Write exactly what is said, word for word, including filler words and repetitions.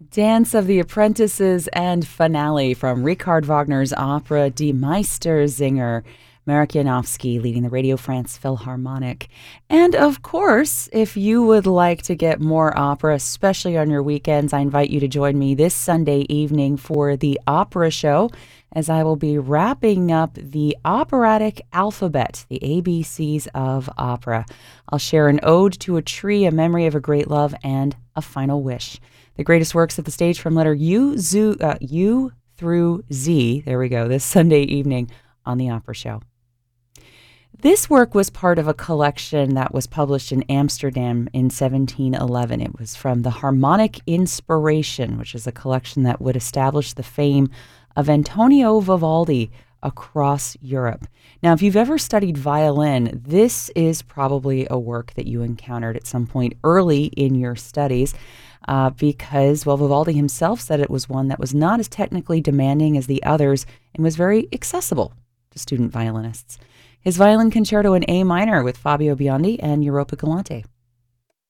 Dance of the Apprentices and Finale from Richard Wagner's opera Die Meistersinger. Marek Janowski leading the Radio France Philharmonic. And of course, if you would like to get more opera, especially on your weekends, I invite you to join me this Sunday evening for the Opera Show, as I will be wrapping up the operatic alphabet, the A B Cs of opera. I'll share an ode to a tree, a memory of a great love, and a final wish. The greatest works at the stage from letter U, Zoo, uh, U through Z, there we go, this Sunday evening on the Opera Show. This work was part of a collection that was published in Amsterdam in seventeen eleven. It was from the Harmonic Inspiration, which is a collection that would establish the fame of Antonio Vivaldi across Europe. Now, if you've ever studied violin, this is probably a work that you encountered at some point early in your studies uh, because, well, Vivaldi himself said it was one that was not as technically demanding as the others and was very accessible to student violinists. His violin concerto in A minor with Fabio Biondi and Europa Galante.